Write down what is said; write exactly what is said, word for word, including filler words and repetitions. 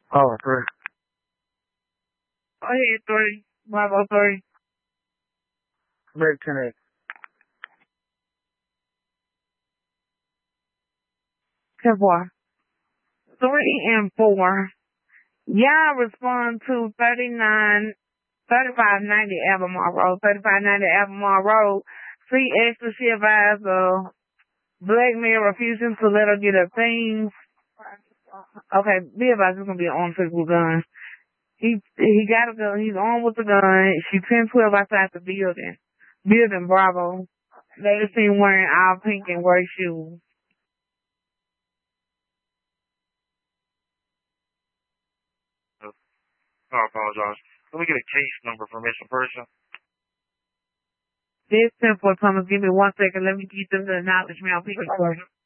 Oh, three. Go ahead, three. Bravo, three. Red ten eight. Good boy. Three and four. Y'all respond to thirty-nine, thirty-five ninety Albemarle Road, thirty-five ninety Albemarle Road. See extra, she advised of blackmail, refusing to let her get her things. Okay, be advised it's gonna be an armed physical gun. He he got a gun. He's on with the gun. She's ten twelve outside the building. Building Bravo. They seen wearing all pink and white shoes. I apologize. Let me get a case number for missing person. This ten four Thomas, give me one second. Let me get them to acknowledge me on people.